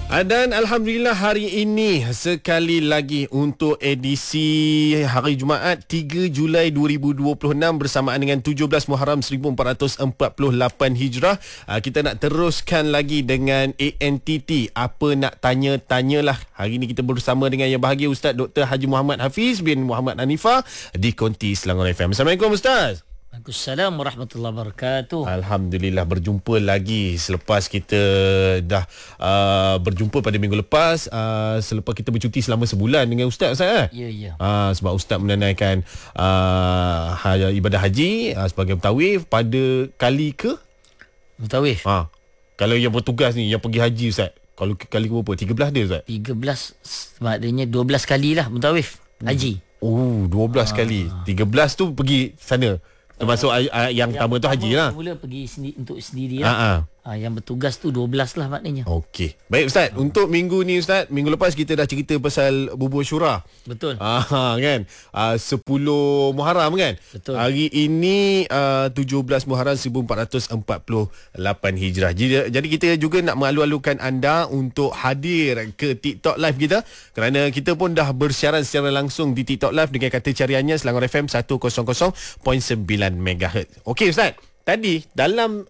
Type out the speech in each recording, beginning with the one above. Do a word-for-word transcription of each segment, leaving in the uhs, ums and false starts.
Dan Alhamdulillah hari ini sekali lagi untuk edisi hari Jumaat tiga Julai dua ribu dua puluh enam bersamaan dengan tujuh belas Muharram seribu empat ratus empat puluh lapan Hijrah. Kita nak teruskan lagi dengan A N T T. Apa nak tanya-tanyalah. Hari ini kita bersama dengan yang bahagia Ustaz Doktor Haji Muhammad Hafiz bin Muhammad Hanifah di Konti Selangor F M. Assalamualaikum Ustaz. Waalaikumsalam warahmatullahi wabarakatuh. Alhamdulillah berjumpa lagi selepas kita dah uh, berjumpa pada minggu lepas, uh, selepas kita bercuti selama sebulan dengan Ustaz Ustaz eh? Ya ya. Uh, sebab Ustaz menunaikan uh, ibadah haji uh, sebagai mutawif pada kali ke? Mutawif. Ha. Kalau yang bertugas ni yang pergi haji Ustaz, kalau kali ke berapa? tiga belas dia Ustaz? tiga belas maknanya dua belas kalilah mutawif haji. Oh, dua belas ha. kali. tiga belas tu pergi sana. Termasuk uh, uh, yang, yang pertama tu haji lah. Mula pergi sendi- untuk sendiri lah. Ha, ha, yang bertugas tu dua belas lah maknanya. Okey. Baik Ustaz, ha. untuk minggu ni Ustaz, minggu lepas kita dah cerita pasal bubur syurah. Betul. Ah kan. Uh, sepuluh Muharram kan? Betul. Hari ini uh, tujuh belas Muharram seribu empat ratus empat puluh lapan Hijrah. Jadi, jadi kita juga nak mengalu-alukan anda untuk hadir ke TikTok live kita, kerana kita pun dah bersiaran secara langsung di TikTok live dengan kata cariannya Selangor F M seratus perpuluhan sembilan megahertz. Okey Ustaz, tadi dalam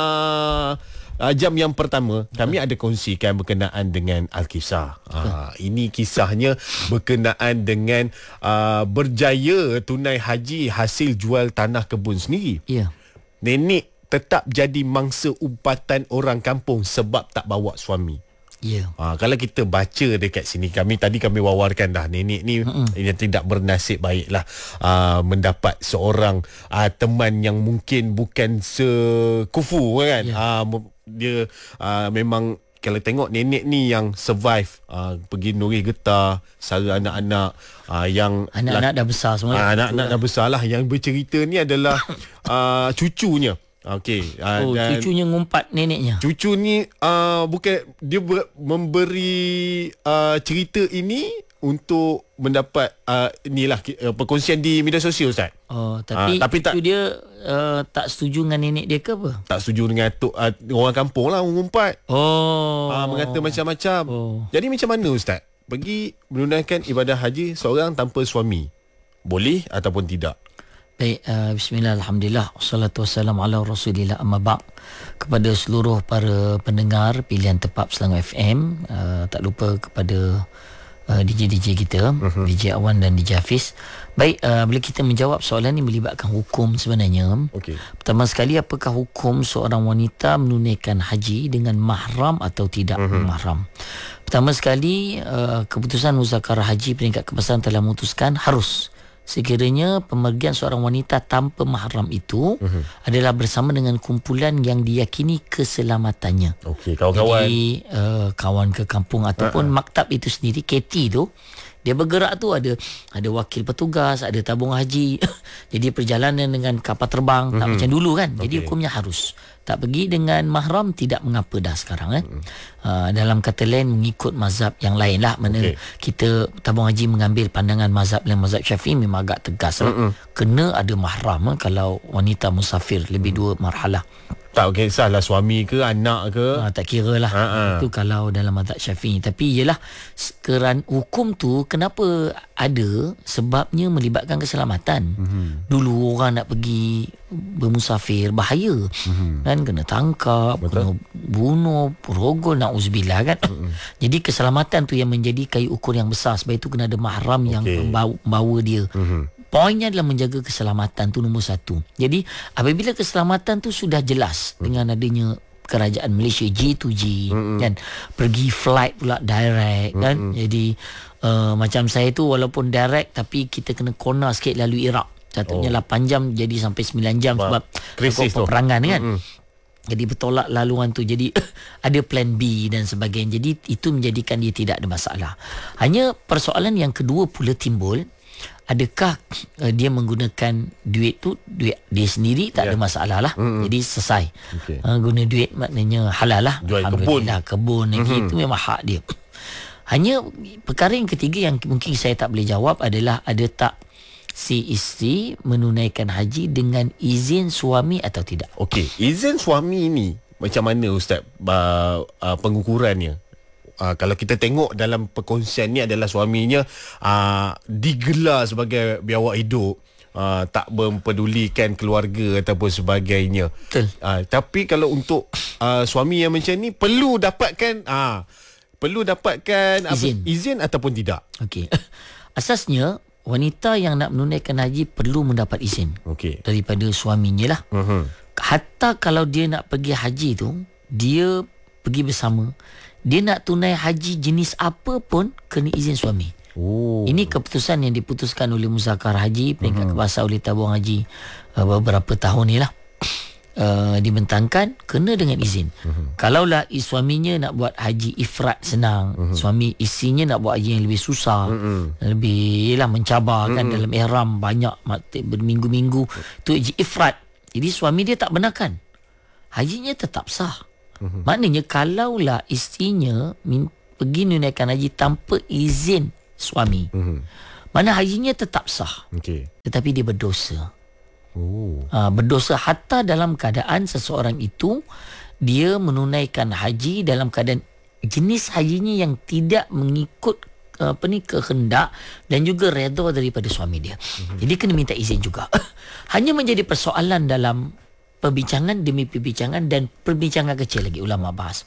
uh, uh, jam yang pertama kami ada kongsikan berkenaan dengan Al-Kisah. Uh, ini kisahnya berkenaan dengan uh, berjaya tunai haji hasil jual tanah kebun sendiri. Ya. Nenek tetap jadi mangsa umpatan orang kampung sebab tak bawa suami. Ya. Ha, kalau kita baca dekat sini, kami tadi kami wawarkan dah nenek ni mm-hmm. yang tidak bernasib baiklah uh, mendapat seorang uh, teman yang mungkin bukan sekufu kan. Yeah. Uh, dia uh, memang kalau tengok nenek ni yang survive, uh, pergi Nurih Getah, sara anak-anak uh, yang anak-anak dah besar semua. Uh, anak-anak dah besar lah. Yang bercerita ni adalah uh, cucunya. Okey, uh, oh, dan cucunya ngumpat neneknya. Cucu ni uh, bukan dia ber, memberi uh, cerita ini untuk mendapat uh, inilah uh, perkongsian di media sosial Ustaz. Oh, tapi, uh, tapi cucu tak, dia uh, tak setuju dengan nenek dia ke apa? Tak setuju dengan tok uh, orang kampung lah mengumpat. Oh. Uh, mengata macam-macam. Oh. Jadi macam mana Ustaz? Pergi menunaikan ibadah haji seorang tanpa suami. Boleh ataupun tidak? Baik, uh, bismillah, alhamdulillah, wassalatu wassalamu ala rasulillah, amma ba'. Kepada seluruh para pendengar pilihan Tepap Selangor F M, uh, tak lupa kepada uh, D J-D J kita, uh-huh. D J Awan dan D J Hafiz. Baik, uh, bila kita menjawab soalan ni melibatkan hukum sebenarnya. Okay. Pertama sekali, apakah hukum seorang wanita menunaikan haji dengan mahram atau tidak uh-huh. mahram? Pertama sekali, uh, keputusan Muzakarah Haji peringkat kebangsaan telah memutuskan harus sekiranya pemergian seorang wanita tanpa mahram itu uh-huh. adalah bersama dengan kumpulan yang diyakini keselamatannya. Okey, kawan-kawan. Jadi uh, kawan ke kampung ataupun uh-huh. maktab itu sendiri, K T tu, dia bergerak tu ada ada wakil petugas, ada tabung haji. Jadi perjalanan dengan kapal terbang uh-huh. tak macam dulu kan. Jadi okay. hukumnya harus. Tak pergi dengan mahram tidak mengapa dah sekarang eh. Hmm. Uh, dalam kata lain mengikut mazhab yang lain lah. Mana okay. kita tabung haji mengambil pandangan mazhab lain, mazhab Syafi'i memang agak tegas lah. Hmm. Kena ada mahram eh, kalau wanita musafir lebih hmm. dua marhalah. Tak kisahlah suami ke anak ke. Ha, tak kira lah. Ha-ha. Itu kalau dalam mazhab Syafi'i. Tapi ialah keran hukum tu kenapa ada, sebabnya melibatkan keselamatan. Mm-hmm. Dulu orang nak pergi bermusafir bahaya. Mm-hmm. Kan kena tangkap, betul, kena bunuh, rogol, na'uzubillah kan. Mm-hmm. Jadi keselamatan tu yang menjadi kayu ukur yang besar. Sebab itu kena ada mahram okay. yang membawa, membawa dia. Mm-hmm. Poinnya adalah menjaga keselamatan tu nombor satu. Jadi apabila keselamatan tu sudah jelas mm. dengan adanya kerajaan Malaysia G to G mm-hmm. kan, pergi flight pula direct mm-hmm. kan. Jadi uh, macam saya tu walaupun direct tapi kita kena corner sikit lalu Iraq. Satunya oh. lapan jam jadi sampai sembilan jam sebab peperangan kan. Mm-hmm. Jadi bertolak laluan tu. Jadi ada plan B dan sebagainya. Jadi itu menjadikan dia tidak ada masalah. Hanya persoalan yang kedua pula timbul, adakah uh, dia menggunakan duit tu duit dia sendiri, tak yeah. ada masalah lah. Mm-hmm. Jadi selesai. Okay. Uh, guna duit maknanya halal lah. Jual kebun. Kebun lagi mm-hmm. itu memang hak dia. Hanya perkara yang ketiga yang mungkin saya tak boleh jawab adalah ada tak si isteri menunaikan haji dengan izin suami atau tidak. Okey, izin suami ni macam mana Ustaz uh, uh, pengukurannya? uh, kalau kita tengok dalam perkongsian ni adalah suaminya uh, digelar sebagai biawak hidup. Uh, tak mempedulikan keluarga ataupun sebagainya. Betul. Uh, tapi kalau untuk uh, suami yang macam ni perlu dapatkan uh, perlu dapatkan izin, apa, izin ataupun tidak. Okey. Asasnya wanita yang nak menunaikan haji perlu mendapat izin okay. daripada suaminya lah. Uh-huh. Hatta kalau dia nak pergi haji tu, dia pergi bersama, dia nak tunai haji jenis apa pun kena izin suami. Oh. Ini keputusan yang diputuskan oleh Muzakarah Haji, peringkat uh-huh. kebahasaan oleh tabung haji uh, beberapa tahun ni lah. Uh, dibentangkan kena dengan izin. Uh-huh. Kalaulah suaminya nak buat haji ifrat senang, uh-huh. suami isinya nak buat haji yang lebih susah, uh-huh. lebih lah mencabar kan, uh-huh. dalam ihram banyak berminggu-minggu, tu haji ifrat. Jadi suami dia tak benarkan, hajinya tetap sah. Uh-huh. Maknanya kalaulah isterinya min- pergi menunaikan haji tanpa izin suami, uh-huh. mana hajinya tetap sah, okay. tetapi dia berdosa. Oh. Uh, berdosa hatta dalam keadaan seseorang itu dia menunaikan haji dalam keadaan jenis hajinya yang tidak mengikut uh, apa ni kehendak dan juga redha daripada suami dia. Uh-huh. Jadi kena minta izin juga. Hanya menjadi persoalan dalam perbincangan demi perbincangan dan perbincangan kecil lagi ulama bahas.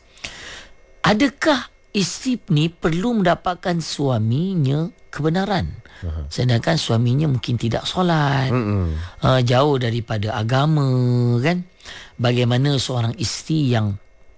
Adakah isteri ni perlu mendapatkan suaminya kebenaran, uh-huh. sedangkan suaminya mungkin tidak solat, uh-uh. uh, jauh daripada agama kan? Bagaimana seorang isteri yang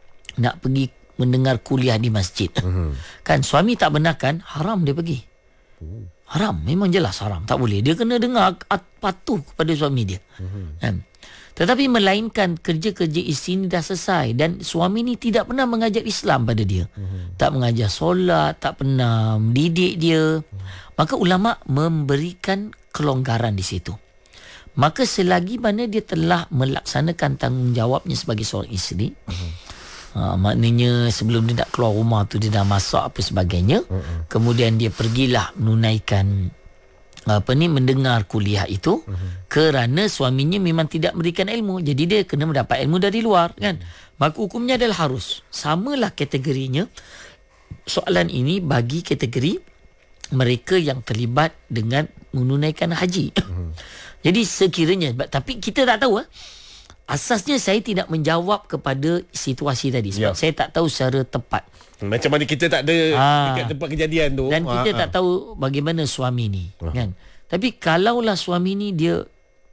nak pergi mendengar kuliah di masjid, uh-huh. kan suami tak benarkan, haram dia pergi. uh. Haram, memang jelas haram, tak boleh. Dia kena dengar patuh kepada suami dia, uh-huh. kan? Tetapi melainkan kerja-kerja isteri ni dah selesai dan suami ni tidak pernah mengajar Islam pada dia. Uh-huh. Tak mengajar solat, tak pernah mendidik dia. Uh-huh. Maka ulama memberikan kelonggaran di situ. Maka selagi mana dia telah melaksanakan tanggungjawabnya sebagai seorang isteri, uh-huh. uh, maknanya sebelum dia nak keluar rumah tu dia dah masak apa sebagainya, uh-huh. kemudian dia pergilah menunaikan apa ni mendengar kuliah itu, uh-huh. kerana suaminya memang tidak memberikan ilmu, jadi dia kena mendapat ilmu dari luar kan. Maka hukumnya adalah harus samalah kategorinya. Soalan ini bagi kategori mereka yang terlibat dengan menunaikan haji. Uh-huh. Jadi sekiranya, tapi kita tak tahu, asasnya saya tidak menjawab kepada situasi tadi sebab yeah. saya tak tahu secara tepat. Macam mana kita tak ada ha. dekat tempat kejadian tu. Dan kita ha. tak tahu bagaimana suami ni, ha. kan. Tapi kalaulah suami ni dia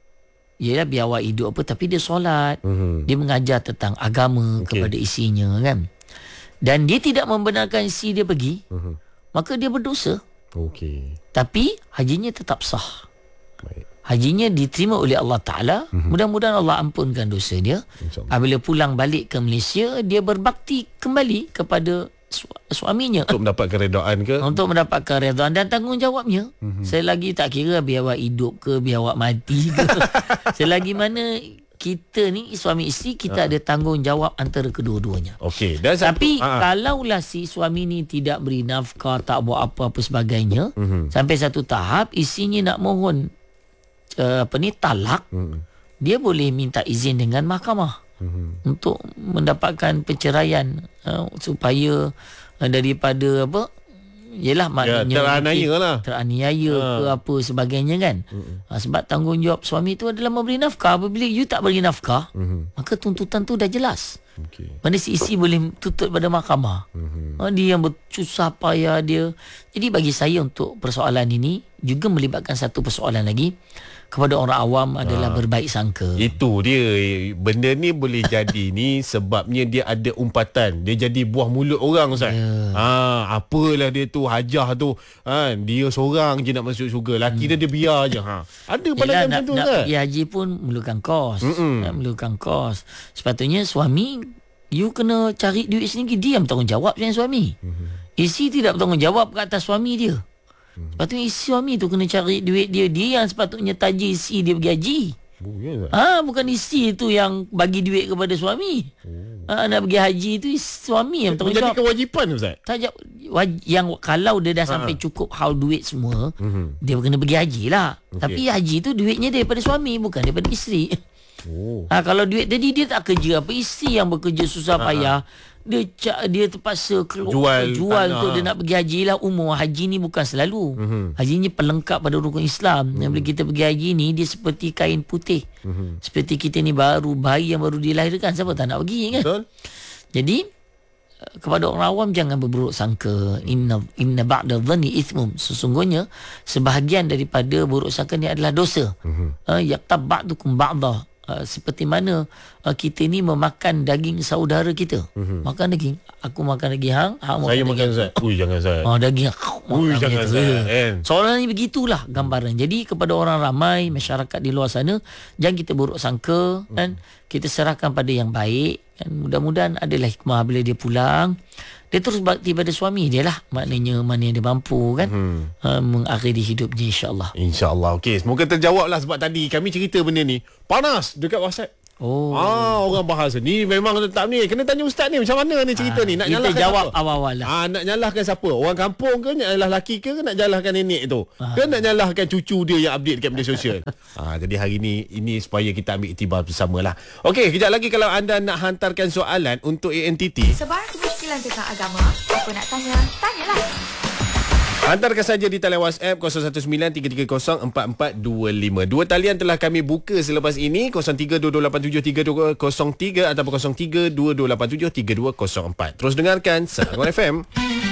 ialah biawak hidup apa, tapi dia solat, uh-huh. dia mengajar tentang agama okay. kepada isinya kan. Dan dia tidak membenarkan isi dia pergi, uh-huh. maka dia berdosa. Okey. Tapi hajinya tetap sah. Baik. Hajinya diterima oleh Allah Ta'ala. Uh-huh. Mudah-mudahan Allah ampunkan dosa dia. Apabila pulang balik ke Malaysia, dia berbakti kembali kepada su- suaminya untuk mendapatkan redaan ke, untuk mendapatkan redaan dan tanggungjawabnya. Uh-huh. Selagi tak kira biawak hidup ke biawak mati ke, selagi mana kita ni suami isteri, kita uh. ada tanggungjawab antara kedua-duanya. Okey. Tapi uh. kalaulah si suami ni tidak beri nafkah, tak buat apa-apa sebagainya, uh-huh. sampai satu tahap isinya nak mohon uh, apa ni talak, uh-huh. dia boleh minta izin dengan mahkamah uh-huh. untuk mendapatkan perceraian uh, supaya uh, daripada apa, yelah maknanya ya, teraniaya lah, teraniaya ha. ke apa sebagainya kan. uh-huh. ha, sebab tanggungjawab suami tu adalah memberi nafkah. Apabila you tak beri nafkah, uh-huh. maka tuntutan tu dah jelas. Okay. Mana si isi boleh tuntut pada mahkamah. uh-huh. ha, dia yang bersusah payah dia. Jadi bagi saya untuk persoalan ini juga melibatkan satu persoalan lagi kepada orang awam adalah ha. berbaik sangka. Itu dia, benda ni boleh jadi ni sebabnya dia ada umpatan, dia jadi buah mulut orang Ustaz. Ya. Ha, apalah dia tu hajah tu, ha, dia seorang je nak masuk syurga, laki hmm. dia dia biar je. Ha. Ada pandangan macam tu Ustaz. Nak pergi haji pun memerlukan kos. Nak memerlukan kos. Sepatutnya suami, you kena cari duit sendiri, dia yang bertanggungjawab dengan suami. Mm-hmm. Isteri tidak bertanggungjawab ke atas suami dia. Sepatutnya suami tu kena cari duit dia. Dia yang sepatutnya taji isi dia pergi haji. Oh, yeah. ha, bukan isi tu yang bagi duit kepada suami. Oh. ha, Nak pergi haji tu suami yang bertanggungjawab. Jadi kewajipan Ustaz? Tak, waj- yang kalau dia dah ha. sampai cukup haul duit semua, mm-hmm. dia kena pergi haji lah. Okay. Tapi haji tu duitnya daripada suami, bukan daripada isteri. Oh. Ha, kalau duit tadi dia tak kerja apa, isteri yang bekerja susah ha, payah ha. dia ca- dia terpaksa keluar Jual jual tanah. tu dia nak pergi haji lah. Umur haji ni bukan selalu. Mm-hmm. Haji ni pelengkap pada rukun Islam. Mm-hmm. Yang bila kita pergi haji ni dia seperti kain putih. Mm-hmm. Seperti kita ni baru bayi yang baru dilahirkan, siapa tak nak pergi kan? Betul. Jadi kepada orang awam jangan berburuk sangka. Inna inna ba'da dhanni ithmum. Sesungguhnya sebahagian daripada buruk sangka ni adalah dosa. Mm-hmm. Uh, yaqtab ba'dukum ba'dha. Uh, seperti mana uh, kita ni memakan daging saudara kita. Mm-hmm. Makan daging, aku makan daging hang, hang Saya makan makan Zat. Ui jangan Zat. Oh daging. Ui jangan Zat. Kan. Soalan ni begitulah gambaran. Jadi kepada orang ramai masyarakat di luar sana, jangan kita buruk sangka kan. Kita serahkan pada yang baik kan. Mudah-mudahan adalah hikmah bila dia pulang. Dia terus bakti pada suami dia lah. Maknanya mana yang dia mampu kan. Hmm. Uh, mengakhiri hidupnya insya-Allah. InsyaAllah. Okey, semoga terjawab lah sebab tadi kami cerita benda ni. Panas dekat WhatsApp. Oh. Ah, orang bahas ni memang tetap ni. Kena tanya ustaz ni macam mana ni cerita ah, ni. Nak nyalahkan kita jawab siapa? awal-awal lah. Ah, nak nyalahkan siapa? Orang kampung ke? Nak nyalah lelaki ke? Nak nyalahkan nenek tu? Ah. Ke nak nyalahkan cucu dia yang update dekat media sosial? ah, jadi hari ni ini supaya kita ambil iktibar bersamalah. Okey, kejap lagi kalau anda nak hantarkan soalan untuk A N T T. Sebarang kemusykilan tentang agama, apa nak tanya? Tanyalah. Hantarkan saja di talian WhatsApp kosong satu sembilan tiga tiga kosong empat empat dua lima. Dua talian telah kami buka selepas ini, kosong tiga dua dua lapan tujuh tiga dua kosong tiga ataupun kosong tiga dua dua lapan tujuh tiga dua kosong empat. Terus dengarkan Sahabat F M.